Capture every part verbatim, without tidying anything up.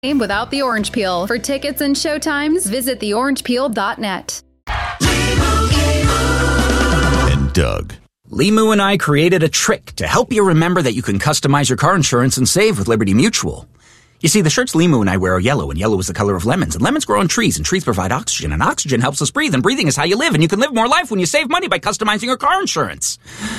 Without the orange peel. For tickets and showtimes, visit the orange peel dot net. And Doug. Limu and I created a trick to help you remember that you can customize your car insurance and save with Liberty Mutual. You see, the shirts Limu and I wear are yellow, and yellow is the color of lemons, and lemons grow on trees, and trees provide oxygen, and oxygen helps us breathe, and breathing is how you live, and you can live more life when you save money by customizing your car insurance.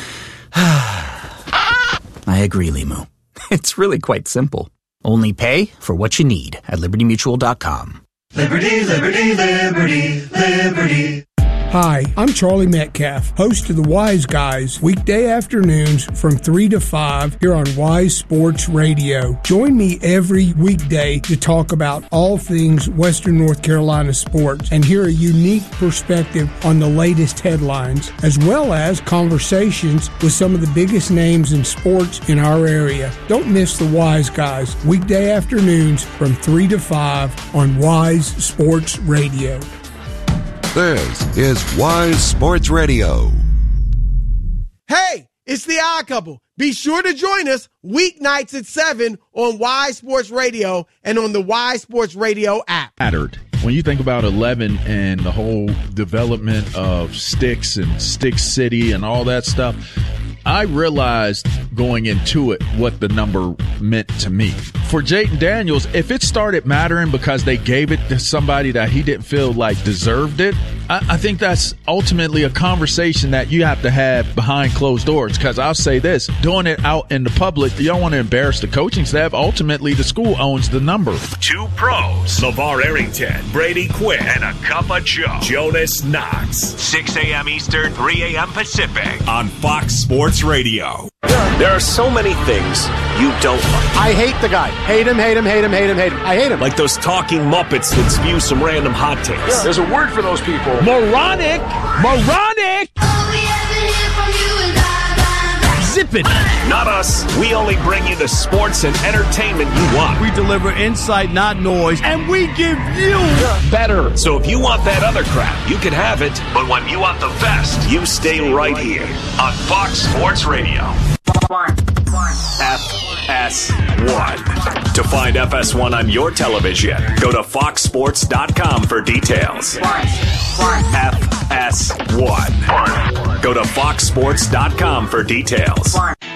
I agree, Limu. It's really quite simple. Only pay for what you need at liberty mutual dot com. Liberty, liberty, liberty, liberty. Hi, I'm Charlie Metcalf, host of the Wise Guys, weekday afternoons from three to five here on Wise Sports Radio. Join me every weekday to talk about all things Western North Carolina sports and hear a unique perspective on the latest headlines, as well as conversations with some of the biggest names in sports in our area. Don't miss the Wise Guys, weekday afternoons from three to five on Wise Sports Radio. This is Wise Sports Radio. Hey, it's the Odd Couple. Be sure to join us weeknights at seven on Wise Sports Radio and on the Wise Sports Radio app. Mattered. When you think about eleven and the whole development of Sticks and Stick City and all that stuff, I realized going into it what the number meant to me. For Jayden Daniels, if it started mattering because they gave it to somebody that he didn't feel like deserved it, I, I think that's ultimately a conversation that you have to have behind closed doors. Because I'll say this, doing it out in the public, you don't want to embarrass the coaching staff. Ultimately, the school owns the number. Two pros, LeVar Arrington, Brady Quinn, and a cup of Joe, Jonas Knox. six a.m. Eastern, three a.m. Pacific on Fox Sports Radio. There are so many things you don't like. I hate the guy. Hate him, hate him, hate him, hate him, hate him. I hate him. Like those talking Muppets that spew some random hot takes. Yeah. There's a word for those people. Moronic! Moronic! Zip it! Not us. We only bring you the sports and entertainment you want. We deliver insight, not noise, and we give you better. So if you want that other crap, you can have it. But when you want the best, you stay right here on Fox Sports Radio. F S one. To find F S one on your television, go to fox sports dot com for details. F S one. Go to fox sports dot com for details.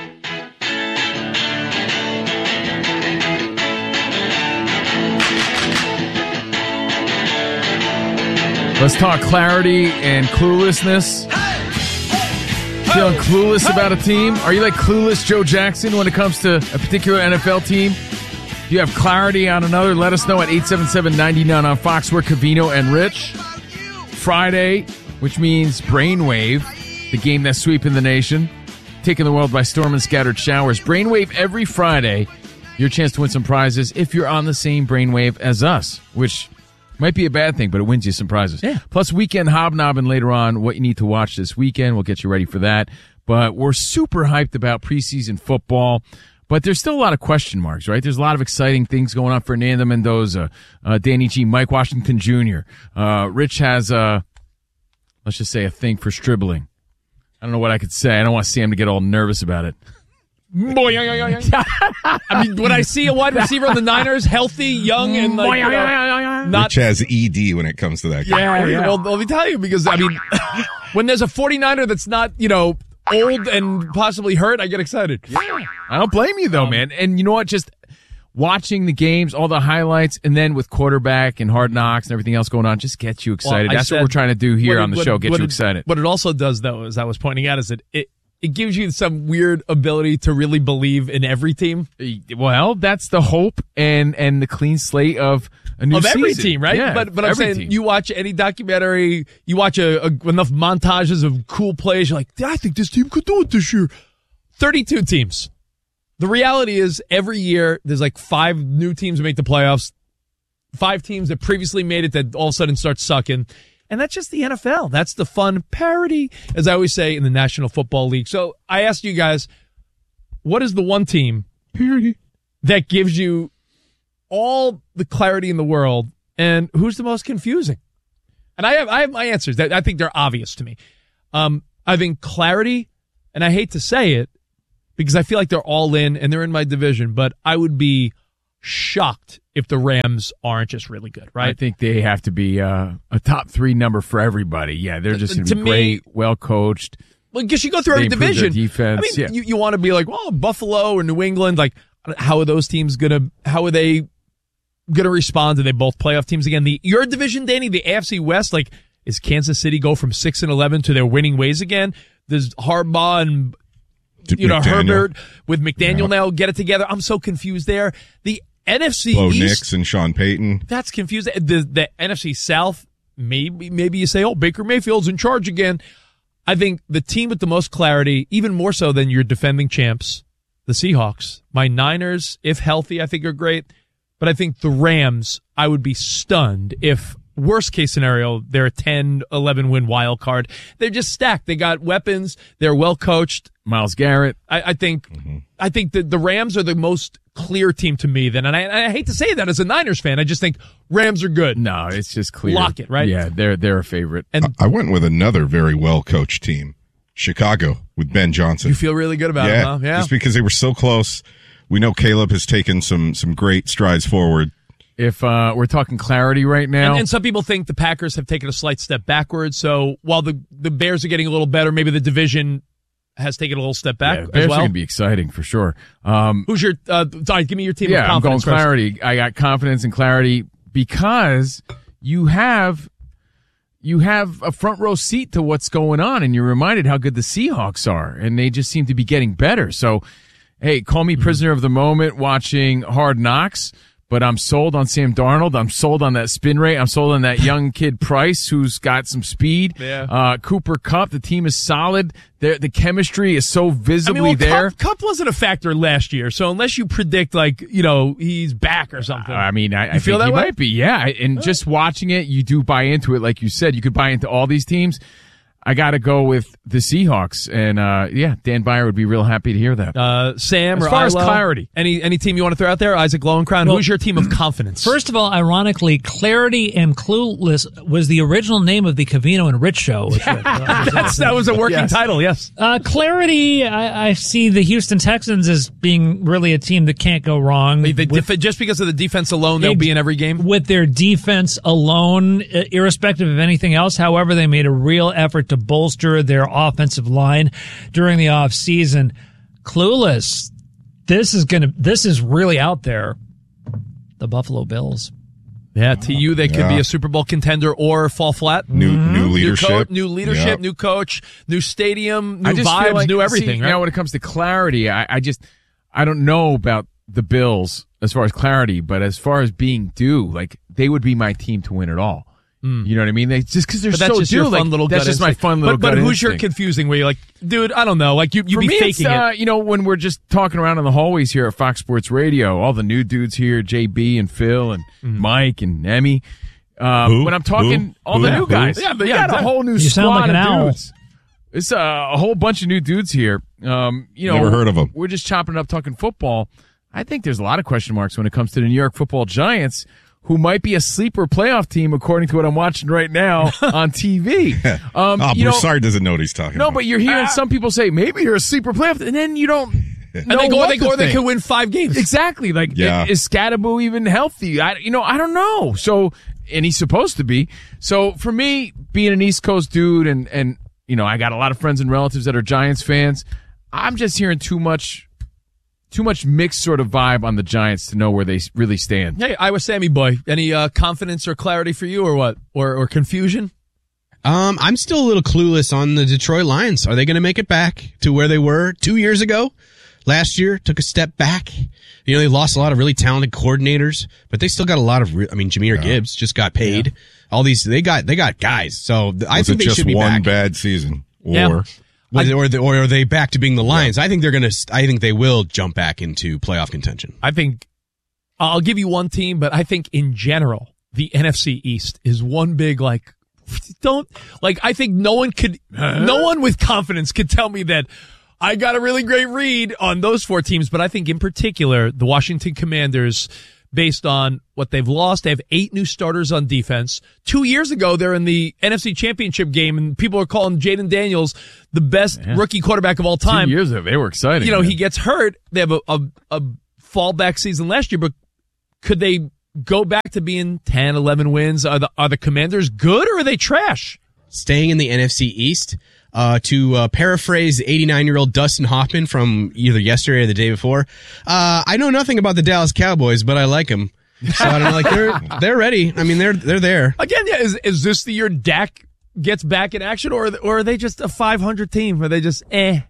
Let's talk clarity and cluelessness. Feeling clueless about a team? Are you like clueless Joe Jackson when it comes to a particular N F L team? Do you have clarity on another? Let us know at eight seven seven, nine nine on Fox. We're Covino and Rich. Friday, which means Brainwave, the game that's sweeping the nation, taking the world by storm and scattered showers. Brainwave every Friday. Your chance to win some prizes if you're on the same brainwave as us, which might be a bad thing, but it wins you some prizes. Yeah. Plus, weekend hobnobbing later on, what you need to watch this weekend. We'll get you ready for that. But we're super hyped about preseason football. But there's still a lot of question marks, right? There's a lot of exciting things going on. Fernando Mendoza, uh, Danny G, Mike Washington Junior Uh, Rich has, uh, let's just say, a thing for stribbling. I don't know what I could say. I don't want Sam to get all nervous about it. I mean, when I see a wide receiver on the Niners, healthy, young, and like, you know, not Rich has E D when it comes to that. Yeah, yeah. Well, let me tell you, because I mean, when there's a forty-niner that's not, you know, old and possibly hurt, I get excited. Yeah. I don't blame you though, man. And you know what? Just watching the games, all the highlights, and then with quarterback and Hard Knocks and everything else going on, just gets you excited. Well, That's said, what we're trying to do here it, on the what, show. Get what you it, excited. What it also does, though, as I was pointing out, is that it. It gives you some weird ability to really believe in every team. Well, that's the hope and, and the clean slate of a new of season. every team, right? Yeah, but but I'm saying team. You watch any documentary, you watch a, a, enough montages of cool plays, you're like, I think this team could do it this year. thirty-two teams. The reality is every year there's like five new teams that make the playoffs, five teams that previously made it that all of a sudden start sucking. And that's just the N F L. That's the fun parity, as I always say, in the National Football League. So I asked you guys, what is the one team parity that gives you all the clarity in the world, and who's the most confusing? And I have I have my answers. I think they're obvious to me. Um, I think clarity, and I hate to say it because I feel like they're all in and they're in my division, but I would be shocked if the Rams aren't just really good, right? I think they have to be uh, a top three number for everybody. Yeah, they're just going to be me, great, well coached. Well, because you go through every division. Defense, I mean, yeah. you, you want to be like, well, Buffalo or New England, like, how are those teams gonna? How are they gonna respond? Do they both playoff teams again? The your division, Danny, the A F C West, like, is Kansas City go from six and eleven to their winning ways again? Does Harbaugh and you know McDaniel. Herbert with McDaniel Yeah. now get it together? I'm so confused there. The N F C Bo East, Nix and Sean Payton. that's confusing. The the N F C South, maybe maybe you say, oh, Baker Mayfield's in charge again. I think the team with the most clarity, even more so than your defending champs, the Seahawks. My Niners, if healthy, I think are great. But I think the Rams, I would be stunned if, worst case scenario, they're a ten, eleven win wild card. They're just stacked. They got weapons. They're well coached. Myles Garrett. I, I think mm-hmm. I think that the Rams are the most clear team to me then. And I, I hate to say that as a Niners fan. I just think Rams are good. No, it's just clear. Lock it, right? Yeah, they're they're a favorite. And I went with another very well coached team, Chicago, with Ben Johnson. You feel really good about yeah, it, huh? Yeah. Just because they were so close. We know Caleb has taken some some great strides forward. If uh, we're talking clarity right now. And, and some people think the Packers have taken a slight step backwards. So while the, the Bears are getting a little better, maybe the division has taken a little step back yeah, as Bears well. are going to be exciting for sure. Um, Who's your, uh, sorry, give me your team yeah, of confidence I'm going first. clarity. I got confidence and clarity because you have you have a front row seat to what's going on, and you're reminded how good the Seahawks are, and they just seem to be getting better. So, hey, call me prisoner of the moment watching Hard Knocks, but I'm sold on Sam Darnold. I'm sold on that spin rate. I'm sold on that young kid Price, who's got some speed. Yeah. Uh, Cooper Kupp, the team is solid. They're, the chemistry is so visibly I mean, well, there. Cup, Cup wasn't a factor last year, so unless you predict, like, you know, he's back or something. I mean, I, you I feel think that he way? might be, yeah. And oh. just watching it, you do buy into it, like you said. You could buy into all these teams. I got to go with the Seahawks, and uh, yeah, Dan Byer would be real happy to hear that. Uh, Sam, as or far as Ilo, clarity, any any team you want to throw out there? Isaac Lowenkron, well, who's your team of confidence? First of all, ironically, Clarity and Clueless was the original name of the Covino and Rich show. Which yeah, uh, that's, that was a working yes. title, yes. Uh, Clarity, I, I see the Houston Texans as being really a team that can't go wrong. They, they, with, just because of the defense alone, they'll be in every game? With their defense alone, irrespective of anything else. However, they made a real effort to bolster their offensive line during the off season. Clueless. This is gonna. This is really out there. The Buffalo Bills. Yeah, to you, they could yeah. be a Super Bowl contender or fall flat. New new leadership, new, co- new leadership, yep. new coach, new stadium, new I just vibes, feel like, new everything. See, right? Now, when it comes to clarity, I, I just I don't know about the Bills as far as clarity, but as far as being due, like they would be my team to win it all. Mm. You know what I mean? They just because they're but that's so just due. your Like, fun little that's gut just my instinct. fun little. But, but gut who's your instinct. confusing? Where you're like, dude, I don't know. Like you, you For be me, faking it's, uh, it. You know, when we're just talking around in the hallways here at Fox Sports Radio, all the new dudes here, J B and Phil and mm. Mike and Emmy. Um, Who? when I'm talking Who? all Who? the new Who? guys, Yeah, but you yeah, got a that- whole new You squad sound like an of owl. dudes. It's uh, a whole bunch of new dudes here. Um, you know, Never heard of 'em. We're just chopping it up talking football. I think there's a lot of question marks when it comes to the New York Football Giants, who might be a sleeper playoff team according to what I'm watching right now on T V. Um, oh, you know, Broussard doesn't know what he's talking no, about. but you're hearing some people say maybe you're a sleeper playoff, and then you don't. And know they go, what they to go, they think. could win five games. Exactly. Like, Yeah. is Scadaboo even healthy? I, you know, I don't know. So, and he's supposed to be. So, for me, being an East Coast dude, and and you know, I got a lot of friends and relatives that are Giants fans. I'm just hearing too much. Too much mixed sort of vibe on the Giants to know where they really stand. Hey, Iowa Sammy boy, any uh, confidence or clarity for you, or what, or or confusion? Um, I'm still a little clueless on the Detroit Lions. Are they going to make it back to where they were two years ago? Last year took a step back. You know, they lost a lot of really talented coordinators, but they still got a lot of. Re- I mean, Jahmyr Yeah. Gibbs just got paid. Yeah. All these they got they got guys. So th- I Was think it they just should be one back. bad season, or Yeah. Was it- or, the, or are they back to being the Lions? I think they're going to. I think they will jump back into playoff contention. I think I'll give you one team, but I think in general the N F C East is one big like. Don't like. I think no one could, huh? no one with confidence could tell me that I got a really great read on those four teams. But I think in particular the Washington Commanders, based on what they've lost, they have eight new starters on defense. Two years ago, they're in the N F C Championship game, and people are calling Jaden Daniels the best Yeah. rookie quarterback of all time. Two years ago, they were exciting. You know, man. he gets hurt. They have a, a, a fallback season last year, but could they go back to being ten, eleven wins? Are the are the Commanders good or are they trash? Staying in the N F C East, uh, to uh, paraphrase eighty-nine-year-old Dustin Hoffman from either yesterday or the day before, uh, I know nothing about the Dallas Cowboys, but I like them. So I don't know, like they're they're ready. I mean, they're they're there again. Yeah, is is this the year Dak gets back in action, or or are they just a five hundred team? Are they just eh?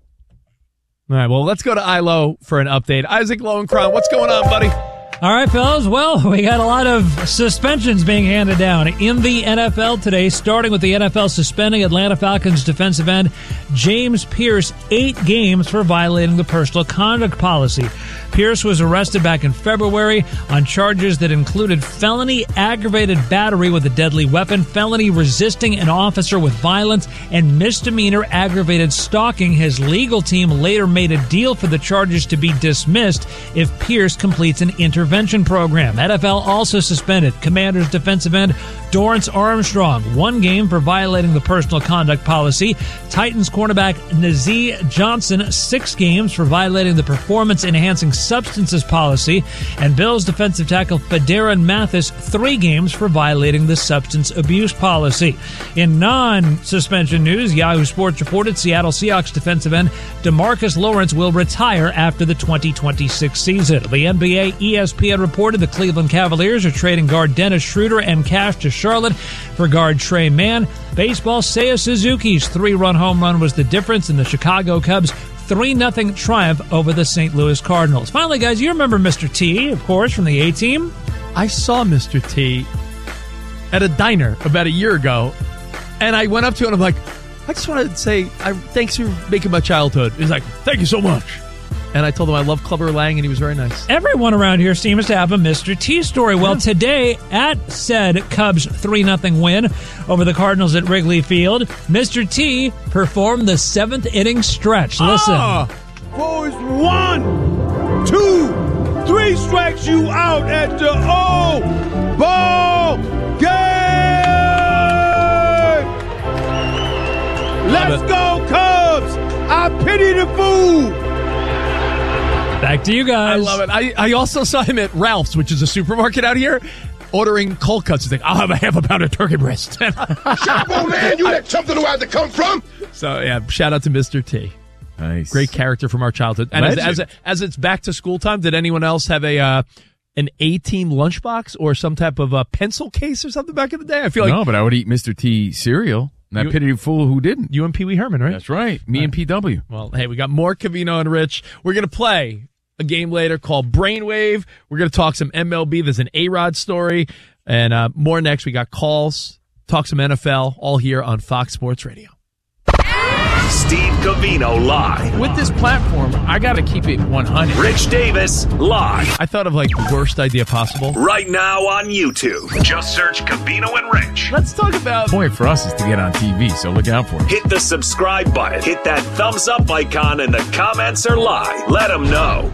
All right, well, let's go to I L O for an update. Isaac Lowenkron, what's going on, buddy? All right, fellas. Well, we got a lot of suspensions being handed down in the N F L today, starting with the N F L suspending Atlanta Falcons defensive end James Pierce eight games for violating the personal conduct policy. Pierce was arrested back in February on charges that included felony aggravated battery with a deadly weapon, felony resisting an officer with violence, and misdemeanor aggravated stalking. His legal team later made a deal for the charges to be dismissed if Pierce completes an intervention program. N F L also suspended Commanders defensive end Dorrance Armstrong one game for violating the personal conduct policy. Titans cornerback Nazeeh Johnson six games for violating the performance enhancing substances policy, and Bills defensive tackle Phidarian Mathis three games for violating the substance abuse policy. In non-suspension news, Yahoo Sports reported Seattle Seahawks defensive end DeMarcus Lawrence will retire after the twenty twenty-six season. The N B A E S P N reported the Cleveland Cavaliers are trading guard Dennis Schroeder and cash to Charlotte for guard Trey Mann. Baseball, Seiya Suzuki's three-run home run was the difference in the Chicago Cubs' three nothing triumph over the Saint Louis Cardinals. Finally, guys, you remember Mister T, of course, from the A-Team? I saw Mister T at a diner about a year ago, and I went up to him and I'm like, I just want to say I, thanks for making my childhood. He's like, thank you so much. And I told him I love Clubber Lang, and he was very nice. Everyone around here seems to have a Mister T story. Well, today, at said Cubs three nothing win over the Cardinals at Wrigley Field, Mister T performed the seventh inning stretch. Listen. Ah, boys, one, two, three strikes you out at the O ball game. Let's go, Cubs. I pity the fool. Back to you guys. I love it. I, I also saw him at Ralph's, which is a supermarket out here, ordering cold cuts. He's like, I'll have a half a pound of turkey breast. Shut up, old man. You had something to where to come from. So, yeah, shout out to Mister T. Nice. Great character from our childhood. And as, as, as it's back to school time, did anyone else have a uh, an A-Team lunchbox or some type of a pencil case or something back in the day? I feel like no, but I would eat Mister T cereal. And I pity the fool who didn't. You and Pee Wee Herman, right? That's right. Me and P W. Well, hey, we got more Covino and Rich. We're going to play a game later called Brainwave. We're going to talk some M L B. There's an A-Rod story. And uh, more next. We got calls, talk some N F L, all here on Fox Sports Radio. Steve Covino live. With this platform, I got to keep it one hundred. Rich Davis live. I thought of like the worst idea possible. Right now on YouTube. Just search Covino and Rich. Let's talk about... The point for us is to get on T V, so look out for it. Hit the subscribe button. Hit that thumbs up icon, and the comments are live. Let them know.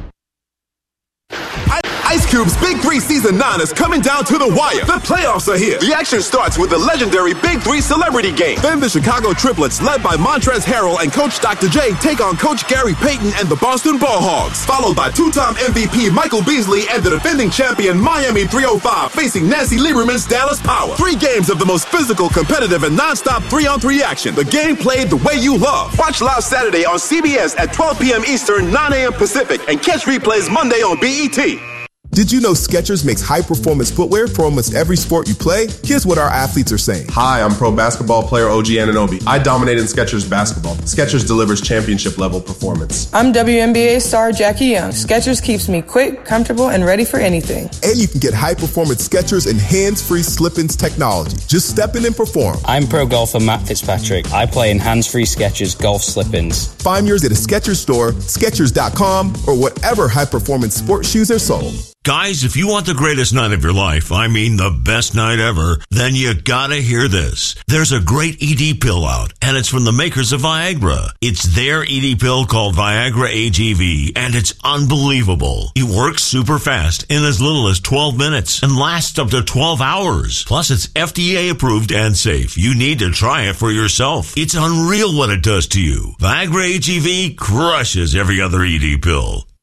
Ice Cube's Big Three Season nine is coming down to the wire. The playoffs are here. The action starts with the legendary Big Three Celebrity Game. Then the Chicago Triplets, led by Montrezl Harrell and Coach Doctor J, take on Coach Gary Payton and the Boston Ball Hogs. Followed by two-time M V P Michael Beasley and the defending champion Miami three oh five facing Nancy Lieberman's Dallas Power. Three games of the most physical, competitive, and non-stop three-on-three action. The game played the way you love. Watch live Saturday on C B S at twelve p.m. Eastern, nine a.m. Pacific, and catch replays Monday on B E T. Did you know Skechers makes high-performance footwear for almost every sport you play? Here's what our athletes are saying. Hi, I'm pro basketball player O G Anunoby. I dominate in Skechers basketball. Skechers delivers championship-level performance. I'm W N B A star Jackie Young. Skechers keeps me quick, comfortable, and ready for anything. And you can get high-performance Skechers and hands-free slip-ins technology. Just step in and perform. I'm pro golfer Matt Fitzpatrick. I play in hands-free Skechers golf slip-ins. Find yours at a Skechers store, Skechers dot com, or whatever high-performance sports shoes are sold. Guys, if you want the greatest night of your life, I mean the best night ever, then you gotta hear this. There's a great E D pill out, and it's from the makers of Viagra. It's their E D pill called Viagra A G V, and it's unbelievable. It works super fast in as little as twelve minutes and lasts up to twelve hours. Plus, it's F D A approved and safe. You need to try it for yourself. It's unreal what it does to you. Viagra A G V crushes every other E D pill.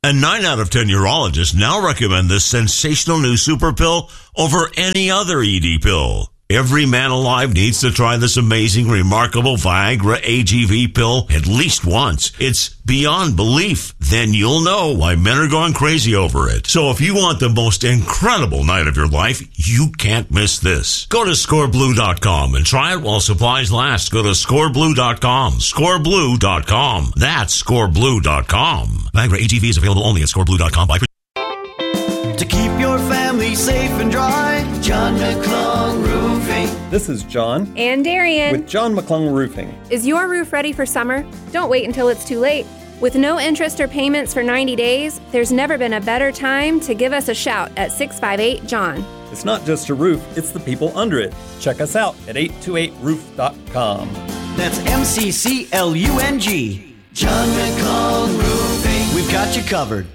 And nine out of ten urologists now recommend this sensational new super pill over any other E D pill. Every man alive needs to try this amazing, remarkable Viagra A G V pill at least once. It's beyond belief. Then you'll know why men are going crazy over it. So if you want the most incredible night of your life, you can't miss this. Go to score blue dot com and try it while supplies last. Go to score blue dot com. score blue dot com. That's score blue dot com. Viagra A G V is available only at score blue dot com. By To keep your family safe and dry, John McClung Roofing. This is John. And Darian. With John McClung Roofing. Is your roof ready for summer? Don't wait until it's too late. With no interest or payments for ninety days, there's never been a better time to give us a shout at six five eight, John. It's not just a roof, it's the people under it. Check us out at eight two eight roof dot com. That's M C C L U N G. John McClung Roofing. We've got you covered.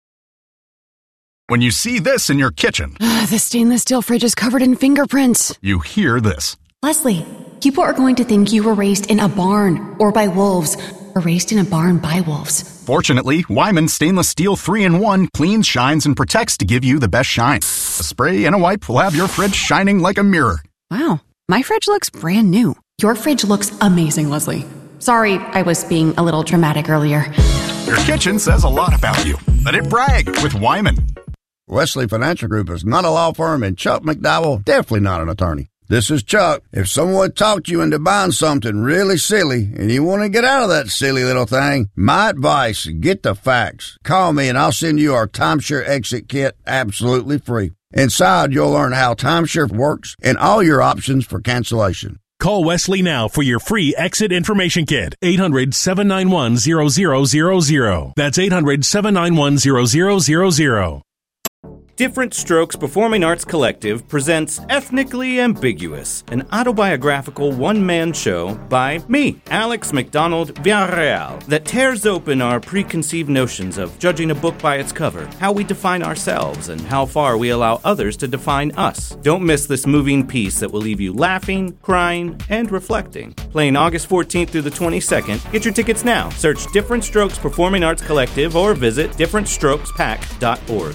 When you see this in your kitchen, The stainless steel fridge is covered in fingerprints. you hear this. Leslie, people are going to think you were raised in a barn or by wolves or raised in a barn by wolves. Fortunately, Wyman Stainless Steel three in one cleans, shines, and protects to give you the best shine. A spray and a wipe will have your fridge shining like a mirror. Wow, my fridge looks brand new. Your fridge looks amazing, Leslie. Sorry, I was being a little dramatic earlier. Your kitchen says a lot about you. Let it brag with Wyman. Wesley Financial Group is not a law firm, and Chuck McDowell definitely not an attorney. This is Chuck. If someone talked you into buying something really silly and you want to get out of that silly little thing, my advice, get the facts. Call me and I'll send you our timeshare exit kit absolutely free. Inside, you'll learn how timeshare works and all your options for cancellation. Call Wesley now for your free exit information kit. eight hundred, seven nine one, zero zero zero zero. That's eight hundred, seven nine one, zero zero zero zero. Different Strokes Performing Arts Collective presents Ethnically Ambiguous, an autobiographical one-man show by me, Alex McDonald Villarreal, that tears open our preconceived notions of judging a book by its cover, how we define ourselves, and how far we allow others to define us. Don't miss this moving piece that will leave you laughing, crying, and reflecting. Playing August fourteenth through the twenty-second. Get your tickets now. Search Different Strokes Performing Arts Collective or visit different strokes pack dot org.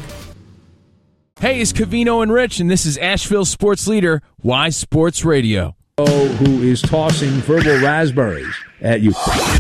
Hey, it's Covino and Rich, and this is Asheville sports leader, Y Sports Radio. Who is tossing verbal raspberries at you.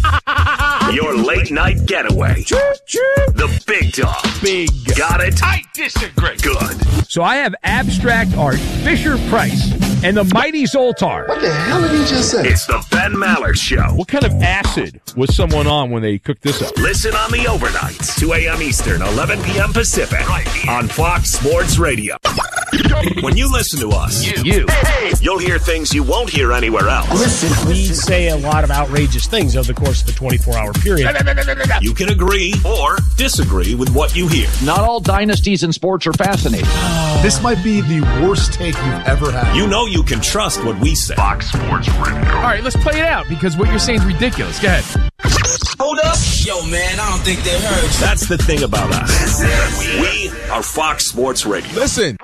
Your late night getaway. The big dog. Big. Got it? I disagree. Good. So I have abstract art, Fisher Price, and the mighty Zoltar. What the hell did he just say? It's the Ben Mallard Show. What kind of acid was someone on when they cooked this up? Listen on the overnights, two a.m. Eastern, eleven p.m. Pacific, right on Fox Sports Radio. When you listen to us, you, you you'll hear things you won't hear anywhere else. Listen, we say a lot of outrageous things over the course of a twenty-four hour period. You can agree or disagree with what you hear. Not all dynasties in sports are fascinating. This might be the worst take you've ever had. You know you can trust what we say. Fox Sports Radio. All right, let's play it out because what you're saying is ridiculous. Go ahead. Hold up. Yo, man, I don't think they heard. That's the thing about us. We are Fox Sports Radio. Listen.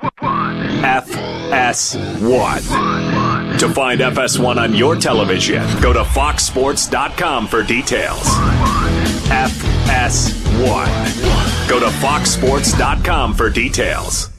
F S one. To find F S one on your television, go to fox sports dot com for details. F S one. Go to fox sports dot com for details.